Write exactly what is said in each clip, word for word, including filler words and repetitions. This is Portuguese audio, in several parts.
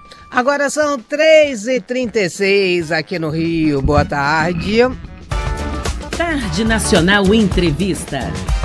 Agora são três e trinta e seis aqui no Rio. Boa tarde. Tarde Nacional Entrevista.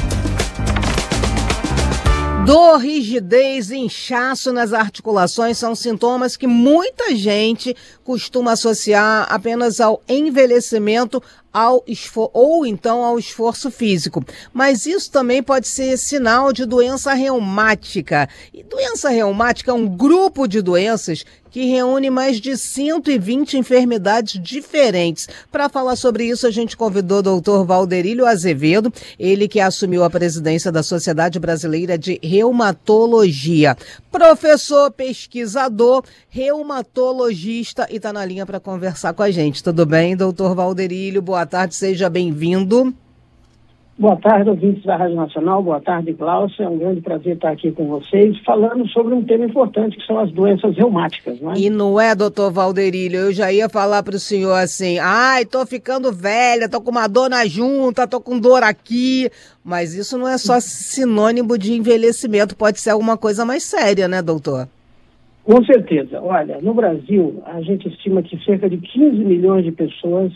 Dor, rigidez e inchaço nas articulações são sintomas que muita gente costuma associar apenas ao envelhecimento ao esfor- ou então ao esforço físico. Mas isso também pode ser sinal de doença reumática. E doença reumática é um grupo de doenças que reúne mais de cento e vinte enfermidades diferentes. Para falar sobre isso, a gente convidou o doutor Valderílio Azevedo, ele que assumiu a presidência da Sociedade Brasileira de Reumatologia. Professor, pesquisador, reumatologista e está na linha para conversar com a gente. Tudo bem, doutor Valderílio? Boa tarde, seja bem-vindo. Boa tarde, ouvintes da Rádio Nacional. Boa tarde, Glaucia. É um grande prazer estar aqui com vocês, falando sobre um tema importante, que são as doenças reumáticas, não é? E não é, doutor Valderílio? Eu já ia falar para o senhor assim, ai, tô ficando velha, tô com uma dor na junta, tô com dor aqui. Mas isso não é só sinônimo de envelhecimento, pode ser alguma coisa mais séria, né, doutor? Com certeza. Olha, no Brasil, a gente estima que cerca de quinze milhões de pessoas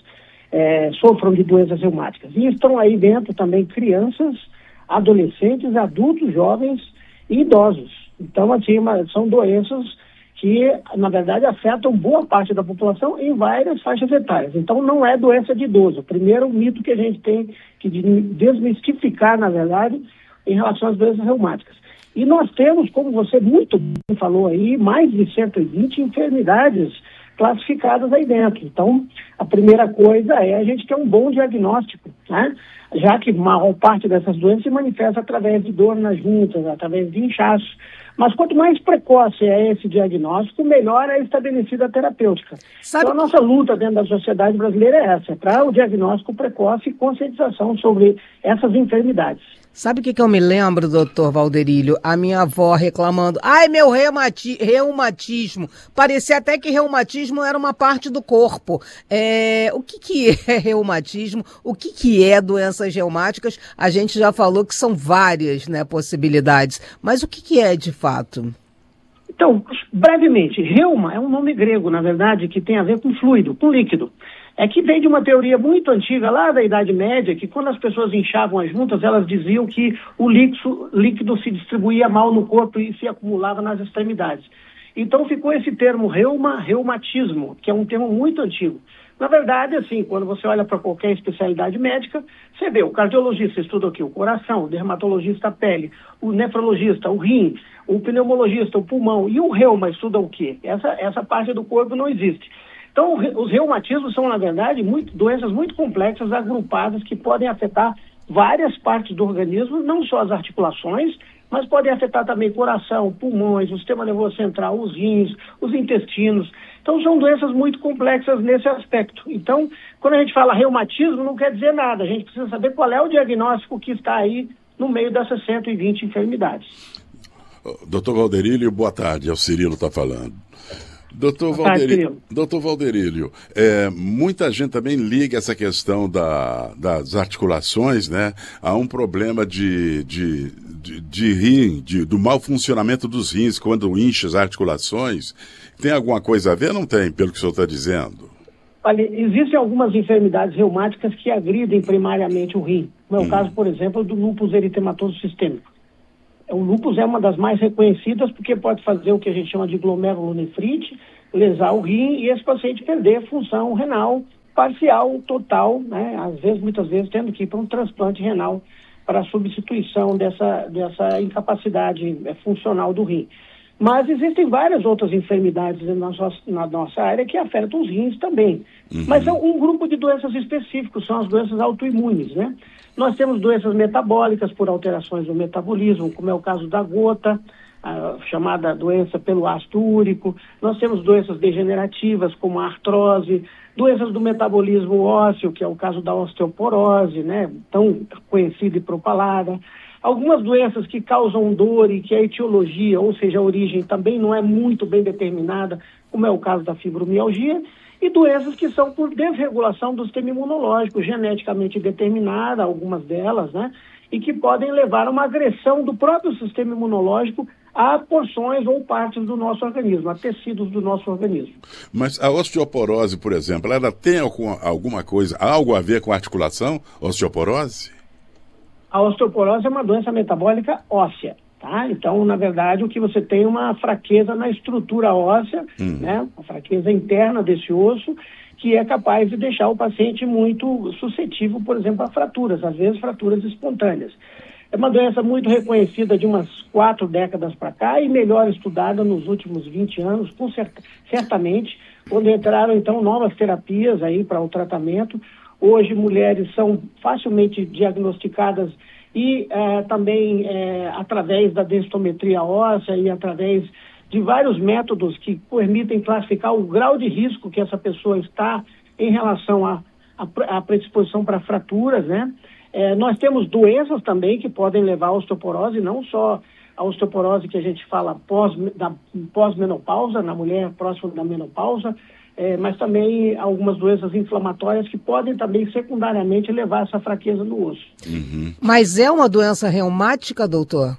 É, sofram de doenças reumáticas. E estão aí dentro também crianças, adolescentes, adultos, jovens e idosos. Então, assim, uma, são doenças que, na verdade, afetam boa parte da população em várias faixas etárias. Então, não é doença de idoso. Primeiro, o mito que a gente tem que desmistificar, na verdade, em relação às doenças reumáticas. E nós temos, como você muito bem falou aí, mais de cento e vinte enfermidades classificadas aí dentro. Então, a primeira coisa é a gente ter um bom diagnóstico, né? Já que maior parte dessas doenças se manifesta através de dor nas juntas, através de inchaço. Mas quanto mais precoce é esse diagnóstico, melhor é estabelecida a terapêutica. Sabe... Então, a nossa luta dentro da sociedade brasileira é essa, é para o diagnóstico precoce e conscientização sobre essas enfermidades. Sabe o que, que eu me lembro, doutor Valderílio? A minha avó reclamando, ai, meu reumati- reumatismo. Parecia até que reumatismo era uma parte do corpo. É, o que, que é reumatismo? O que, que é doenças reumáticas? A gente já falou que são várias, né, possibilidades. Mas o que, que é de fato? Então, brevemente, reuma é um nome grego, na verdade, que tem a ver com fluido, com líquido. É que vem de uma teoria muito antiga, lá da Idade Média, que quando as pessoas inchavam as juntas, elas diziam que o líquido, líquido se distribuía mal no corpo e se acumulava nas extremidades. Então ficou esse termo reuma, reumatismo, que é um termo muito antigo. Na verdade, assim, quando você olha para qualquer especialidade médica, você vê o cardiologista estuda o quê? O coração, o dermatologista a pele, o nefrologista, o rim, o pneumologista, o pulmão, e o reuma estuda o quê? Essa, essa parte do corpo não existe. Então, os reumatismos são, na verdade, muito, doenças muito complexas, agrupadas, que podem afetar várias partes do organismo, não só as articulações, mas podem afetar também coração, pulmões, o sistema nervoso central, os rins, os intestinos. Então, são doenças muito complexas nesse aspecto. Então, quando a gente fala reumatismo, não quer dizer nada. A gente precisa saber qual é o diagnóstico que está aí no meio dessas cento e vinte enfermidades. Doutor Valderílio, boa tarde. É o Cirilo está falando. Doutor Valderílio, doutor Valderílio, é, muita gente também liga essa questão da, das articulações, né, a um problema de, de, de, de rim, de, do mau funcionamento dos rins, quando incha as articulações. Tem alguma coisa a ver? Não tem, pelo que o senhor está dizendo? Olha, existem algumas enfermidades reumáticas que agridem primariamente o rim. No é o hum. caso, por exemplo, do lúpus eritematoso sistêmico. O lúpus é uma das mais reconhecidas porque pode fazer o que a gente chama de glomerulonefrite, lesar o rim e esse paciente perder a função renal parcial, total, né? Às vezes, muitas vezes, tendo que ir para um transplante renal para a substituição dessa, dessa incapacidade funcional do rim. Mas existem várias outras enfermidades na nossa, na nossa área que afetam os rins também. Uhum. Mas é um grupo de doenças específicos, são as doenças autoimunes, né? Nós temos doenças metabólicas por alterações do metabolismo, como é o caso da gota, a chamada doença pelo ácido úrico. Nós temos doenças degenerativas, como a artrose, doenças do metabolismo ósseo, que é o caso da osteoporose, né? Tão conhecida e propalada. Algumas doenças que causam dor e que a etiologia, ou seja, a origem, também não é muito bem determinada, como é o caso da fibromialgia, e doenças que são por desregulação do sistema imunológico, geneticamente determinada, algumas delas, né? E que podem levar a uma agressão do próprio sistema imunológico a porções ou partes do nosso organismo, a tecidos do nosso organismo. Mas a osteoporose, por exemplo, ela tem alguma, alguma coisa, algo a ver com a articulação, osteoporose? A osteoporose é uma doença metabólica óssea, tá? Então, na verdade, o que você tem é uma fraqueza na estrutura óssea, hum. né? Uma fraqueza interna desse osso, que é capaz de deixar o paciente muito suscetível, por exemplo, a fraturas, às vezes fraturas espontâneas. É uma doença muito reconhecida de umas quatro décadas para cá e melhor estudada nos últimos vinte anos, com cer- certamente, quando entraram, então, novas terapias aí para o tratamento. Hoje, mulheres são facilmente diagnosticadas e eh, também eh, através da densitometria óssea e através de vários métodos que permitem classificar o grau de risco que essa pessoa está em relação à a, a predisposição para fraturas, né? É, nós temos doenças também que podem levar à osteoporose, não só a osteoporose que a gente fala pós, da, pós-menopausa, na mulher próxima da menopausa, é, mas também algumas doenças inflamatórias que podem também secundariamente levar a essa fraqueza no osso. Uhum. Mas é uma doença reumática, doutor?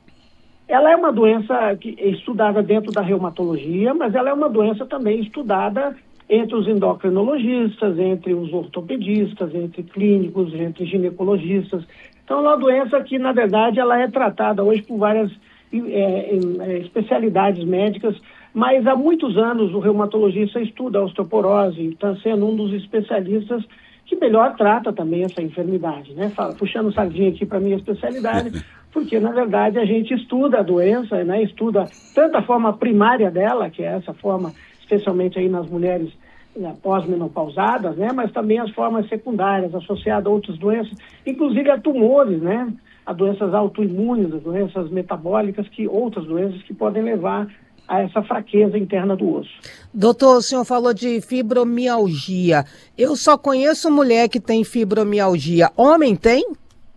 Ela é uma doença que é estudada dentro da reumatologia, mas ela é uma doença também estudada entre os endocrinologistas, entre os ortopedistas, entre clínicos, entre ginecologistas. Então, é uma doença que, na verdade, ela é tratada hoje por várias é, é, especialidades médicas, mas há muitos anos o reumatologista estuda a osteoporose, está sendo um dos especialistas que melhor trata também essa enfermidade, né? Fala, puxando sardinha aqui para a minha especialidade, porque, na verdade, a gente estuda a doença, né? Estuda tanto a forma primária dela, que é essa forma especialmente aí nas mulheres né, pós-menopausadas, né, mas também as formas secundárias associadas a outras doenças, inclusive a tumores, né, a doenças autoimunes, as doenças metabólicas, que outras doenças que podem levar a essa fraqueza interna do osso. Doutor, o senhor falou de fibromialgia. Eu só conheço mulher que tem fibromialgia. Homem tem?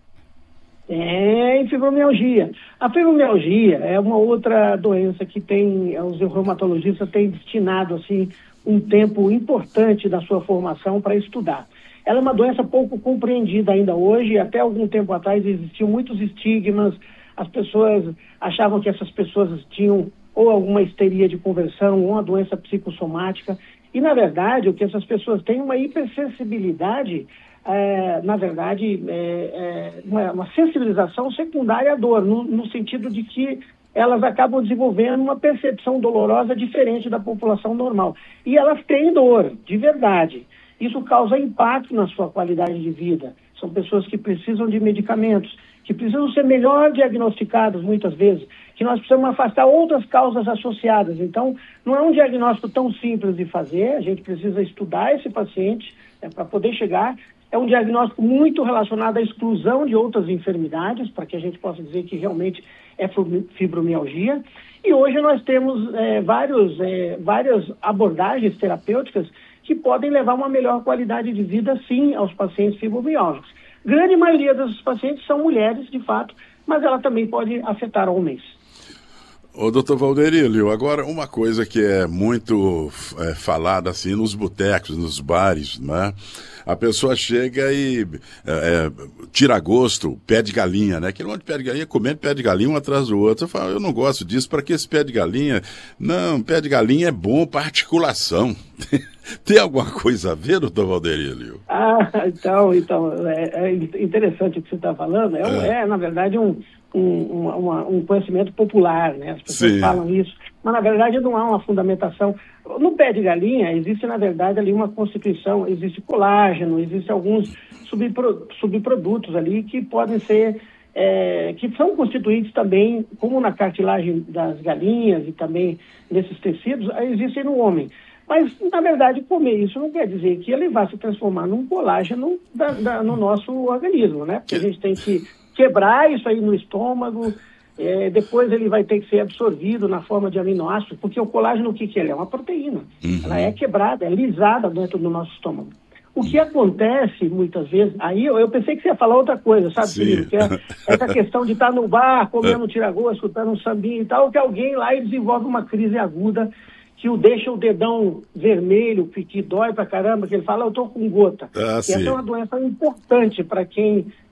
Tem fibromialgia. A fibromialgia é uma outra doença que tem, os reumatologistas têm destinado assim, um tempo importante da sua formação para estudar. Ela é uma doença pouco compreendida ainda hoje, até algum tempo atrás existiam muitos estigmas, as pessoas achavam que essas pessoas tinham ou alguma histeria de conversão, ou uma doença psicossomática, e na verdade o que essas pessoas têm é uma hipersensibilidade, É, na verdade, é, é uma, uma sensibilização secundária à dor, no, no sentido de que elas acabam desenvolvendo uma percepção dolorosa diferente da população normal. E elas têm dor, de verdade. Isso causa impacto na sua qualidade de vida. São pessoas que precisam de medicamentos, que precisam ser melhor diagnosticadas muitas vezes, que nós precisamos afastar outras causas associadas. Então, não é um diagnóstico tão simples de fazer, a gente precisa estudar esse paciente né, para poder chegar. É um diagnóstico muito relacionado à exclusão de outras enfermidades, para que a gente possa dizer que realmente é fibromialgia. E hoje nós temos é, vários, é, várias abordagens terapêuticas que podem levar uma melhor qualidade de vida, sim, aos pacientes fibromialgicos. Grande maioria desses pacientes são mulheres, de fato, mas ela também pode afetar homens. Ô, doutor Valderílio, agora uma coisa que é muito é, falada assim nos botecos, nos bares, né? A pessoa chega e é, é, tira gosto, pé de galinha, né? Aquele monte de pé de galinha, comendo pé de galinha um atrás do outro. Eu falo, eu não gosto disso, para que esse pé de galinha? Não, pé de galinha é bom para articulação. Tem alguma coisa a ver, doutor Valderílio? Ah, então, então é, é interessante o que você está falando. É, é. é, na verdade, um... Um, uma, um conhecimento popular, né? As pessoas Sim. falam isso, mas na verdade não há uma fundamentação. No pé de galinha existe na verdade ali uma constituição, existe colágeno, existem alguns subpro, subprodutos ali que podem ser, é, que são constituintes também, como na cartilagem das galinhas e também nesses tecidos, existem no homem. Mas, na verdade, comer isso não quer dizer que ele vai se transformar num colágeno da, da, no nosso organismo, né? Porque a gente tem que quebrar isso aí no estômago, é, depois ele vai ter que ser absorvido na forma de aminoácidos, porque o colágeno, o que, que ele é? É uma proteína. Uhum. Ela é quebrada, é lisada dentro do nosso estômago. O que acontece, muitas vezes, aí eu, eu pensei que você ia falar outra coisa, sabe, Felipe? Que é essa questão de estar no bar, comendo um tiragosto, escutando um sambinha e tal, que alguém lá e desenvolve uma crise aguda que o deixa o dedão vermelho, que, que dói pra caramba, que ele fala, eu tô com gota. Ah, essa é uma doença importante para quem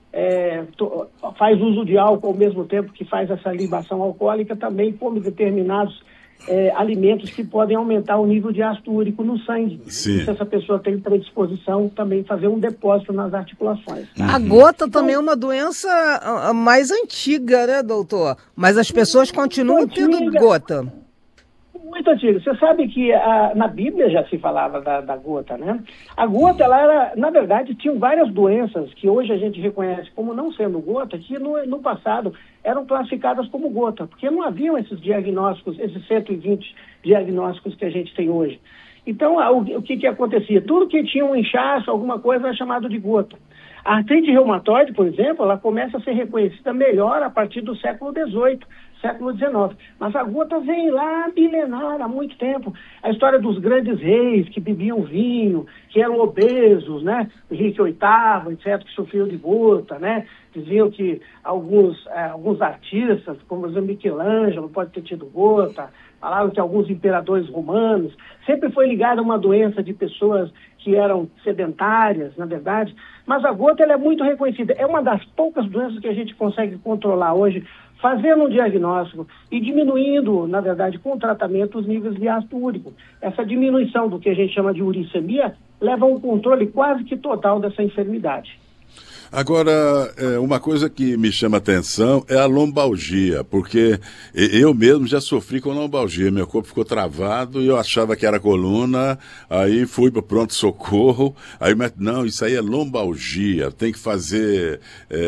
é, to, faz uso de álcool ao mesmo tempo que faz essa libação alcoólica, também come determinados é, alimentos que podem aumentar o nível de ácido úrico no sangue. Sim. Se essa pessoa tem predisposição, também fazer um depósito nas articulações. Tá? A gota então, também é uma doença mais antiga, né, doutor? Mas as pessoas continuam antiga, tendo gota. Muito antiga. Você sabe que a, na Bíblia já se falava da, da gota, né? A gota, ela era, na verdade, tinham várias doenças que hoje a gente reconhece como não sendo gota, que no, no passado eram classificadas como gota, porque não haviam esses diagnósticos, esses cento e vinte diagnósticos que a gente tem hoje. Então, o, o que que acontecia? Tudo que tinha um inchaço, alguma coisa, era chamado de gota. A artrite reumatoide, por exemplo, ela começa a ser reconhecida melhor a partir do século dezoito, século dezenove. Mas a gota vem lá milenar, há muito tempo. A história dos grandes reis que bebiam vinho, que eram obesos, né? Henrique oitavo, etcétera, que sofreu de gota, né? Diziam que alguns, eh, alguns artistas, como por exemplo Michelangelo, pode ter tido gota. Falaram que alguns imperadores romanos, sempre foi ligado a uma doença de pessoas que eram sedentárias, na verdade. Mas a gota, ela é muito reconhecida. É uma das poucas doenças que a gente consegue controlar hoje, fazendo um diagnóstico e diminuindo, na verdade, com o tratamento, os níveis de ácido úrico. Essa diminuição do que a gente chama de uricemia leva a um controle quase que total dessa enfermidade. Agora, uma coisa que me chama a atenção é a lombalgia, porque eu mesmo já sofri com lombalgia, meu corpo ficou travado e eu achava que era coluna, aí fui para o pronto-socorro, aí não, isso aí é lombalgia, tem que fazer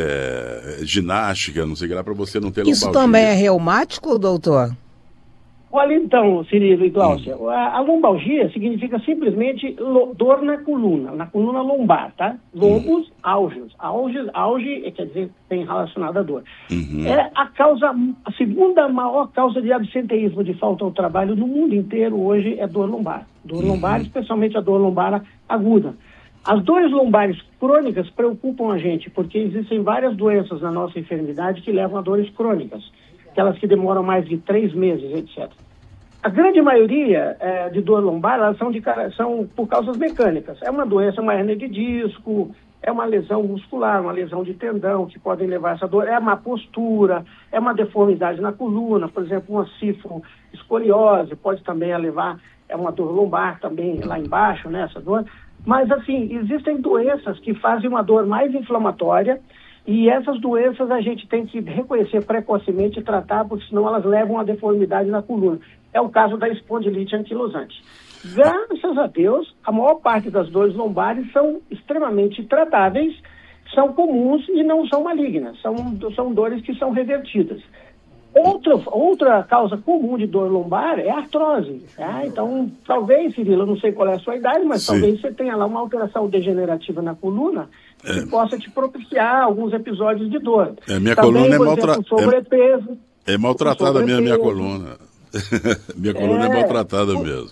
é, ginástica, não sei o que lá, para você não ter lombalgia. Isso também é reumático, doutor? Olha então, Cirilo e Gláucia, hum. a, a lombalgia significa simplesmente lo, dor na coluna, na coluna lombar, tá? Lombos, hum. álgios. Auge, auge quer dizer tem relacionado à dor. Uhum. É a causa, a segunda maior causa de absenteísmo, de falta ao trabalho no mundo inteiro hoje é dor lombar. Dor uhum. lombar, especialmente a dor lombar aguda. As dores lombares crônicas preocupam a gente, porque existem várias doenças na nossa enfermidade que levam a dores crônicas. Aquelas que demoram mais de três meses, etcétera. A grande maioria é, de dor lombar, elas são, de, são por causas mecânicas. É uma doença, uma hérnia de disco, é uma lesão muscular, uma lesão de tendão que podem levar a essa dor. É uma postura, é uma deformidade na coluna, por exemplo, uma cifoescoliose, pode também levar, é uma dor lombar também lá embaixo, né, essa dor. Mas, assim, existem doenças que fazem uma dor mais inflamatória. E essas doenças a gente tem que reconhecer precocemente e tratar, porque senão elas levam a deformidade na coluna. É o caso da espondilite anquilosante. Graças a Deus, a maior parte das dores lombares são extremamente tratáveis, são comuns e não são malignas. São, são dores que são revertidas. Outra, outra causa comum de dor lombar é a artrose. Tá? Então, talvez, Cirilo, eu não sei qual é a sua idade, mas Sim. talvez você tenha lá uma alteração degenerativa na coluna que é. possa te propiciar alguns episódios de dor. É, minha Também, coluna é, por maltra... exemplo, sobrepeso. É, é maltratada mesmo a minha coluna. minha coluna é, é maltratada com... mesmo.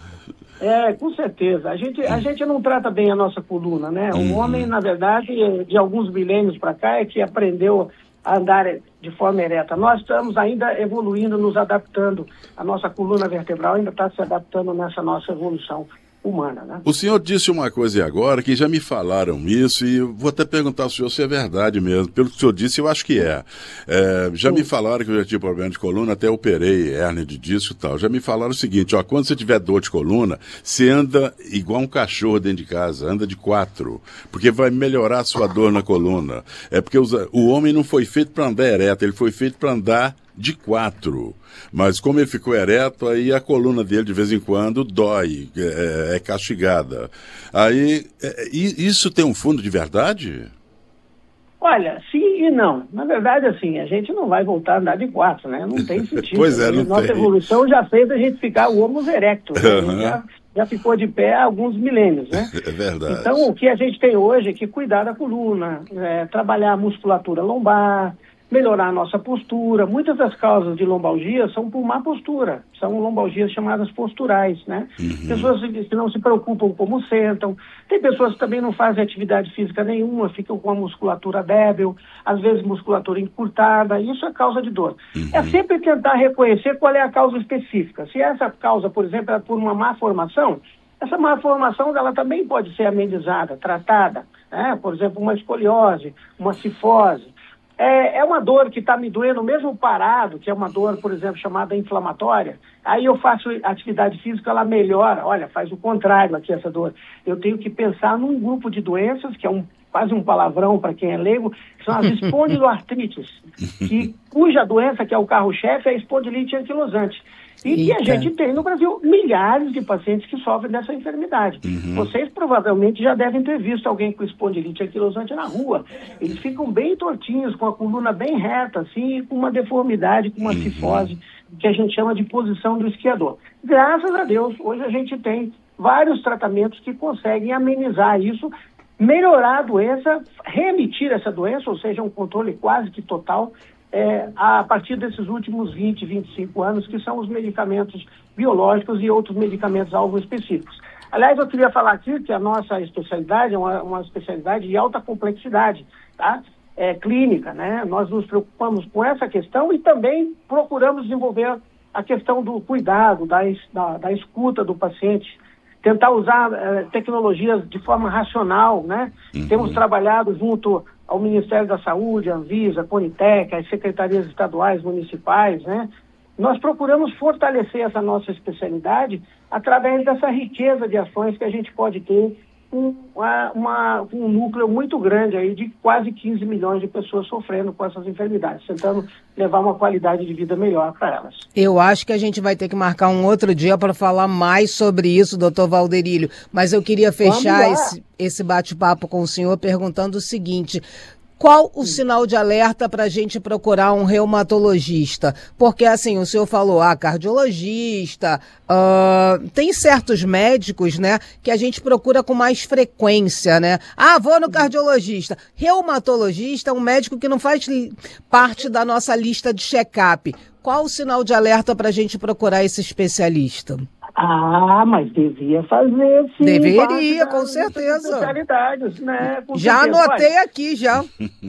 É, com certeza. A gente, a gente não trata bem a nossa coluna, né? O uhum. homem, na verdade, de alguns milênios para cá, é que aprendeu a andar de forma ereta. Nós estamos ainda evoluindo, nos adaptando. A nossa coluna vertebral ainda está se adaptando nessa nossa evolução humana, né? O senhor disse uma coisa agora que já me falaram isso e eu vou até perguntar ao senhor se é verdade mesmo. Pelo que o senhor disse, eu acho que é. é já Sim. me falaram que eu já tive problema de coluna, até operei hérnia de disco e tal. Já me falaram o seguinte, ó, quando você tiver dor de coluna, você anda igual um cachorro dentro de casa, anda de quatro, porque vai melhorar a sua dor na coluna. É porque os, o homem não foi feito para andar ereto, ele foi feito para andar de quatro. Mas como ele ficou ereto, aí a coluna dele de vez em quando dói, é, é castigada. Aí, é, isso tem um fundo de verdade? Olha, sim e não. Na verdade, assim, a gente não vai voltar a andar de quatro, né? Não tem sentido. Pois é, não Nossa tem. evolução já fez a gente ficar o homo erectus, né? Uhum. já, já ficou de pé há alguns milênios, né? É verdade. Então, o que a gente tem hoje é que cuidar da coluna, é, trabalhar a musculatura lombar, melhorar a nossa postura. Muitas das causas de lombalgia são por má postura. São lombalgias chamadas posturais, né? Uhum. Pessoas que não se preocupam como sentam. Tem pessoas que também não fazem atividade física nenhuma, ficam com a musculatura débil, às vezes musculatura encurtada. Isso é causa de dor. Uhum. É sempre tentar reconhecer qual é a causa específica. Se essa causa, por exemplo, é por uma má formação, essa má formação ela também pode ser amenizada, tratada, né? Por exemplo, uma escoliose, uma cifose. É, é uma dor que está me doendo mesmo parado, que é uma dor, por exemplo, chamada inflamatória. Aí eu faço atividade física, ela melhora. Olha, faz o contrário aqui essa dor. Eu tenho que pensar num grupo de doenças, que é um, quase um palavrão para quem é leigo, que são as espondiloartrites, que, cuja doença, que é o carro-chefe, é a espondilite anquilosante. E que a gente tem no Brasil milhares de pacientes que sofrem dessa enfermidade. Uhum. Vocês provavelmente já devem ter visto alguém com espondilite anquilosante na rua. Eles ficam bem tortinhos, com a coluna bem reta, assim, e com uma deformidade, com uma uhum. cifose, que a gente chama de posição do esquiador. Graças a Deus, hoje a gente tem vários tratamentos que conseguem amenizar isso, melhorar a doença, remitir essa doença, ou seja, um controle quase que total, É, a partir desses últimos vinte, vinte e cinco anos, que são os medicamentos biológicos e outros medicamentos alvo específicos. Aliás, eu queria falar aqui que a nossa especialidade é uma, uma especialidade de alta complexidade, tá? É, clínica, né? Nós nos preocupamos com essa questão e também procuramos desenvolver a questão do cuidado, da, da, da escuta do paciente, tentar usar é, tecnologias de forma racional, né? Uhum. Temos trabalhado junto ao Ministério da Saúde, a Anvisa, a Conitec, as secretarias estaduais, municipais, né? Nós procuramos fortalecer essa nossa especialidade através dessa riqueza de ações que a gente pode ter um, uma, uma, um núcleo muito grande aí de quase quinze milhões de pessoas sofrendo com essas enfermidades, tentando levar uma qualidade de vida melhor para elas. Eu acho que a gente vai ter que marcar um outro dia para falar mais sobre isso, doutor Valderílio, mas eu queria fechar esse, esse bate-papo com o senhor perguntando o seguinte: qual o sinal de alerta para a gente procurar um reumatologista? Porque, assim, o senhor falou, ah, cardiologista, uh, tem certos médicos, né, que a gente procura com mais frequência, né? Ah, vou no cardiologista. Reumatologista é um médico que não faz parte da nossa lista de check-up. Qual o sinal de alerta para a gente procurar esse especialista? Ah, mas devia fazer, sim. Deveria, com certeza. Especialidades, né? Com já certeza. anotei Olha, aqui, já.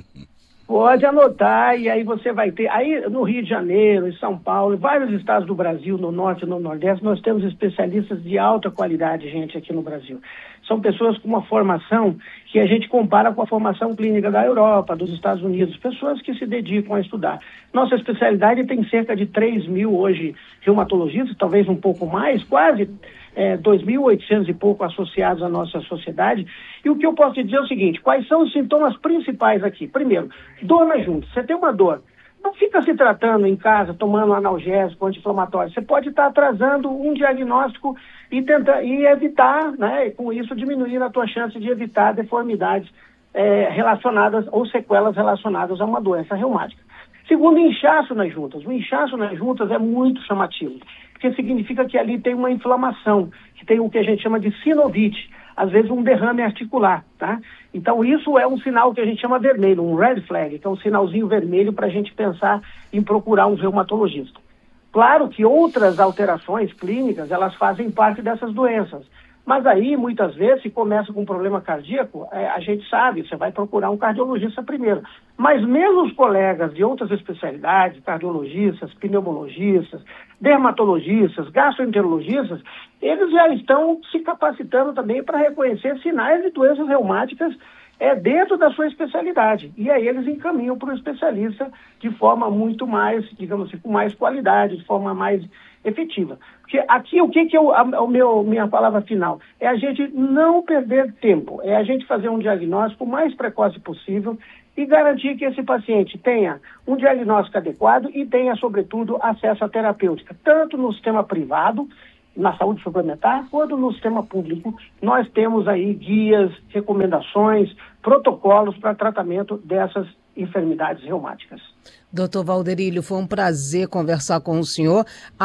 Pode anotar, e aí você vai ter... Aí no Rio de Janeiro, em São Paulo, em vários estados do Brasil, no Norte e no Nordeste, nós temos especialistas de alta qualidade, gente, aqui no Brasil. São pessoas com uma formação que a gente compara com a formação clínica da Europa, dos Estados Unidos, pessoas que se dedicam a estudar. Nossa especialidade tem cerca de três mil hoje reumatologistas, talvez um pouco mais, quase é, dois mil e oitocentos e pouco associados à nossa sociedade. E o que eu posso te dizer é o seguinte: quais são os sintomas principais aqui? Primeiro, dor na junta. Você tem uma dor, não fica se tratando em casa, tomando analgésico, anti-inflamatório. Você pode estar atrasando um diagnóstico e, tentar, e evitar, né, e com isso diminuir a tua chance de evitar deformidades é, relacionadas ou sequelas relacionadas a uma doença reumática. Segundo, inchaço nas juntas. O inchaço nas juntas é muito chamativo, porque significa que ali tem uma inflamação, que tem o que a gente chama de sinovite, às vezes um derrame articular, tá? Então isso é um sinal que a gente chama vermelho, um red flag, que é um sinalzinho vermelho para a gente pensar em procurar um reumatologista. Claro que outras alterações clínicas, elas fazem parte dessas doenças, mas aí muitas vezes, se começa com um problema cardíaco, é, a gente sabe, você vai procurar um cardiologista primeiro. Mas mesmo os colegas de outras especialidades, cardiologistas, pneumologistas, dermatologistas, gastroenterologistas, eles já estão se capacitando também para reconhecer sinais de doenças reumáticas é, dentro da sua especialidade. E aí eles encaminham para o especialista de forma muito mais, digamos assim, com mais qualidade, de forma mais efetiva. Porque aqui, o que que eu, a, o meu, minha palavra final? É a gente não perder tempo, é a gente fazer um diagnóstico o mais precoce possível e garantir que esse paciente tenha um diagnóstico adequado e tenha, sobretudo, acesso à terapêutica, tanto no sistema privado, na saúde suplementar, quanto no sistema público. Nós temos aí guias, recomendações, protocolos para tratamento dessas enfermidades reumáticas. doutor Valderílio, foi um prazer conversar com o senhor.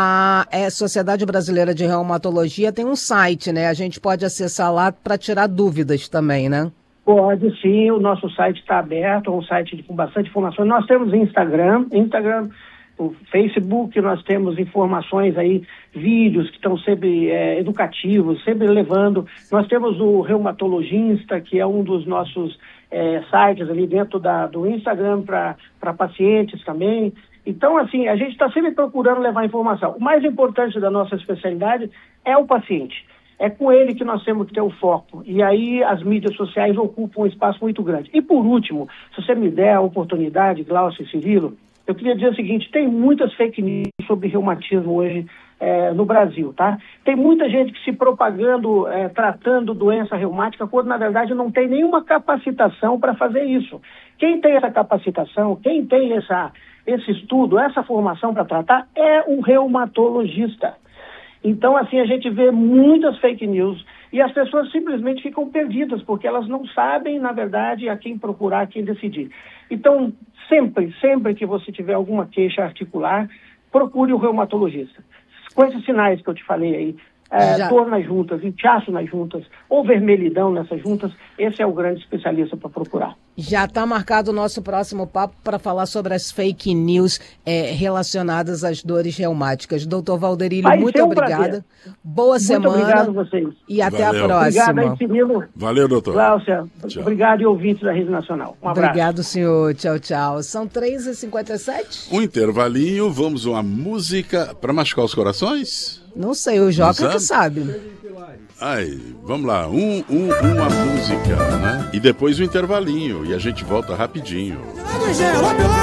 A é, Sociedade Brasileira de Reumatologia tem um site, né? A gente pode acessar lá para tirar dúvidas também, né? Pode sim, o nosso site está aberto, é um site com bastante informações. Nós temos Instagram, Instagram, o Facebook, nós temos informações aí, vídeos que estão sempre é, educativos, sempre levando. Nós temos o Reumatologista, que é um dos nossos é, sites ali dentro da, do Instagram para pacientes também. Então, assim, a gente está sempre procurando levar informação. O mais importante da nossa especialidade é o paciente. É com ele que nós temos que ter o foco. E aí as mídias sociais ocupam um espaço muito grande. E por último, se você me der a oportunidade, Glaucio e Cirilo, eu queria dizer o seguinte, tem muitas fake news sobre reumatismo hoje é, no Brasil, tá? Tem muita gente que se propagando, é, tratando doença reumática, quando na verdade não tem nenhuma capacitação para fazer isso. Quem tem essa capacitação, quem tem essa, esse estudo, essa formação para tratar, é o reumatologista. Então, assim, a gente vê muitas fake news e as pessoas simplesmente ficam perdidas, porque elas não sabem, na verdade, a quem procurar, a quem decidir. Então, sempre, sempre que você tiver alguma queixa articular, procure o reumatologista. Com esses sinais que eu te falei aí, é, dor nas juntas, inchaço nas juntas, ou vermelhidão nessas juntas, esse é o grande especialista para procurar. Já está marcado o nosso próximo papo para falar sobre as fake news é, relacionadas às dores reumáticas. Doutor Valderílio, Vai muito um obrigada. Prazer. Boa muito semana. Muito obrigado a vocês. E até Valeu. a próxima. Obrigado aí, Cirilo. Valeu, doutor. Cláudia, obrigado e ouvintes da Rede Nacional. Um abraço. Obrigado, senhor. Tchau, tchau. São três e cinquenta e sete. Um intervalinho, vamos uma música para machucar os corações? Não sei, o Joca que sabe. Ai, vamos lá, um, um, uma música, né? E depois o intervalinho, e a gente volta rapidinho.